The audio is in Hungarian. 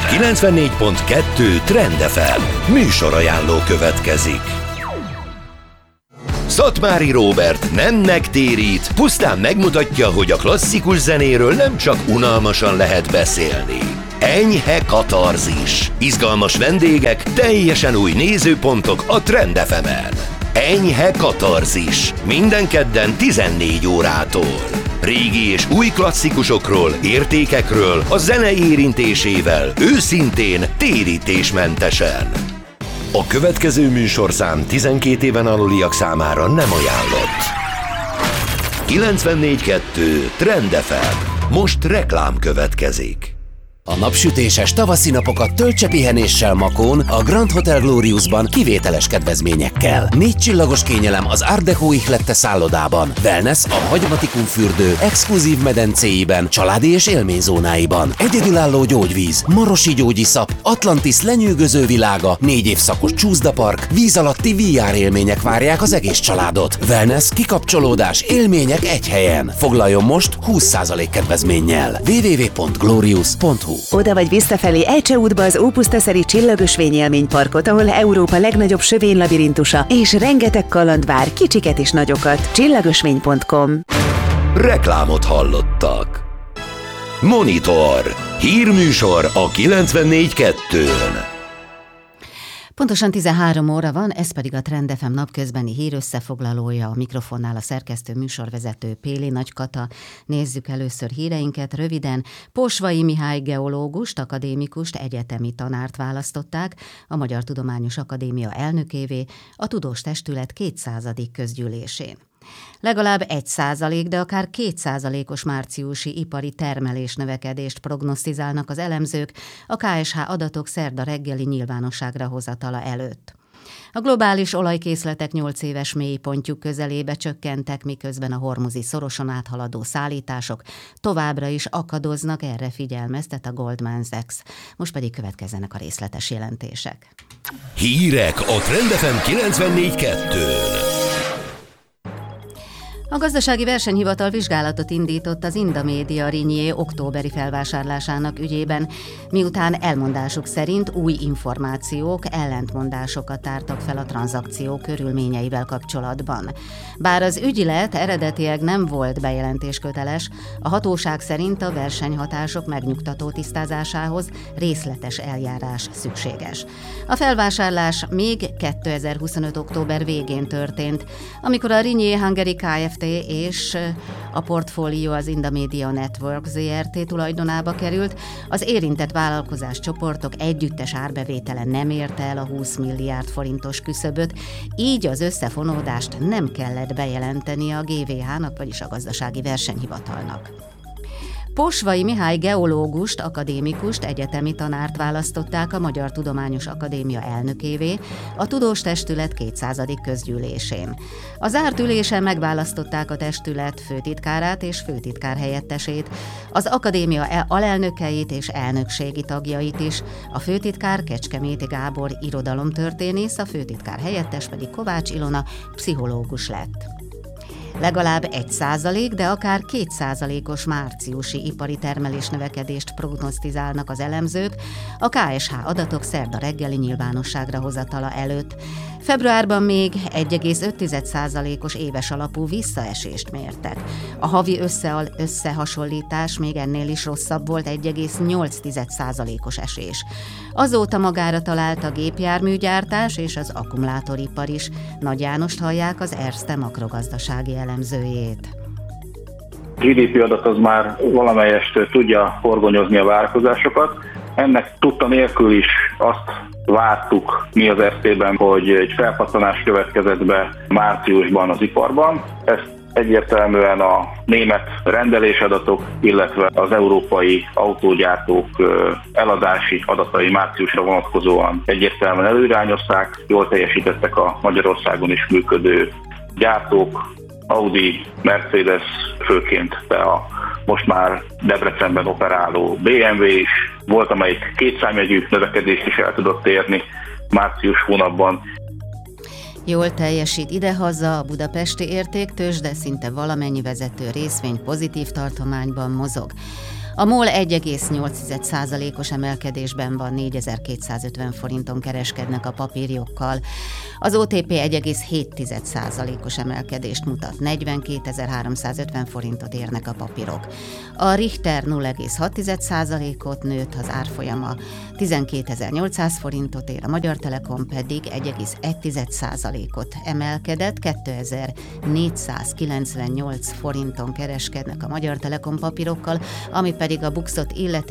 94.2 Trend FM műsorajánló következik. Szatmári Róbert nem megtérít, pusztán megmutatja, hogy a klasszikus zenéről nem csak unalmasan lehet beszélni. Enyhe katarzis, izgalmas vendégek, teljesen új nézőpontok a Trend FM-en. Enyhe katarzis, minden kedden 14 órától. Régi és új klasszikusokról, értékekről, a zene érintésével, őszintén, térítésmentesen. A következő műsorszám 12 éven aluliak számára nem ajánlott. 94.2 Trend FM. Most reklám következik. A napsütéses tavaszi napokat töltse pihenéssel Makón, a Grand Hotel Gloriusban kivételes kedvezményekkel. 4 csillagos kényelem az Art Deco ihlette szállodában, wellness a Hagyomatikum fürdő exkluzív medencéiben, családi és élményzónáiban, egyedülálló gyógyvíz, marosi gyógyiszap, Atlantis lenyűgöző világa, 4 évszakos csúszdapark, víz alatti VR élmények várják az egész családot. Wellness, kikapcsolódás, élmények egy helyen. Foglaljon most 20% kedvezménnyel. www.glorius.hu. Oda vagy visszafelé Ejcse útba az Ópusztaszeri Csillagösvény élményparkot, ahol Európa legnagyobb sövénylabirintusa és rengeteg kaland vár, kicsiket és nagyokat. Csillagösvény.com. Reklámot hallottak. Monitor. Hírműsor a 94.2-n. Pontosan 13 óra van, ez pedig a Trend FM napközbeni hír összefoglalója, a mikrofonnál a szerkesztő műsorvezető Péli Nagykata. Nézzük először híreinket röviden. Posvai Mihály geológust, akadémikust, egyetemi tanárt választották a Magyar Tudományos Akadémia elnökévé a Tudós Testület 200. közgyűlésén. Legalább 1%, de akár 2%-os márciusi ipari termelés növekedést prognosztizálnak az elemzők a KSH adatok szerda reggeli nyilvánosságra hozatala előtt. A globális olajkészletek 8 éves mélypontjuk közelébe csökkentek, miközben a hormuzi szoroson áthaladó szállítások továbbra is akadoznak, erre figyelmeztet a Goldman Sachs. Most pedig következzenek a részletes jelentések. Hírek a Trend FM 94.2-n. A Gazdasági Versenyhivatal vizsgálatot indított az Indamédia Ringyé októberi felvásárlásának ügyében, miután elmondásuk szerint új információk, ellentmondásokat tártak fel a tranzakció körülményeivel kapcsolatban. Bár az ügylet eredetileg nem volt bejelentésköteles, a hatóság szerint a versenyhatások megnyugtató tisztázásához részletes eljárás szükséges. A felvásárlás még 2025. október végén történt, amikor a Ringyé Hungary Kft. És a portfólió az Indamedia Network Zrt. Tulajdonába került, az érintett vállalkozás csoportok együttes árbevétele nem érte el a 20 milliárd forintos küszöböt, így az összefonódást nem kellett bejelenteni a GVH-nak, vagyis a Gazdasági Versenyhivatalnak. Posvai Mihály geológust, akadémikust, egyetemi tanárt választották a Magyar Tudományos Akadémia elnökévé a Tudós Testület 200. közgyűlésén. A zárt ülésen megválasztották a testület főtitkárát és főtitkár helyettesét, az akadémia alelnökeit és elnökségi tagjait is. A főtitkár Kecskeméti Gábor irodalomtörténész, a főtitkár helyettes pedig Kovács Ilona pszichológus lett. Legalább 1%, de akár 2%-os márciusi ipari termelés növekedést prognosztizálnak az elemzők a KSH adatok szerda reggeli nyilvánosságra hozatala előtt. Februárban még 1,5%-os éves alapú visszaesést mértek. A havi összehasonlítás még ennél is rosszabb volt, 1,8%-os esés. Azóta magára talált a gépjárműgyártás és az akkumulátoripar is. Nagy Jánost hallják, az Erste makrogazdasági elemzőjét. GDP adat az már valamelyest tudja horgonyozni a várakozásokat. Ennek tudta nélkül is azt vártuk mi az Erstében, hogy egy felpattanás következett be márciusban az iparban. Ezt egyértelműen a német rendelésadatok, illetve az európai autógyártók eladási adatai márciusra vonatkozóan egyértelműen előirányozták. Jól teljesítettek a Magyarországon is működő gyártók, Audi, Mercedes főként, de a most már Debrecenben operáló BMW is volt, amelyik kétszámjegyű növekedést is el tudott érni március hónapban. Jól teljesít idehaza a budapesti értéktőzsde, de szinte valamennyi vezető részvény pozitív tartományban mozog. A MOL 1,8%-os emelkedésben van, 4250 forinton kereskednek a papírjokkal. Az OTP 1,7%-os emelkedést mutat, 42.350 forintot érnek a papírok. A Richter 0,6%-ot nőtt, az árfolyama 12.800 forintot ér, a Magyar Telekom pedig 1,1%-ot emelkedett, 2498 forinton kereskednek a Magyar Telekom papírokkal, ami pedig a Buxot illeti,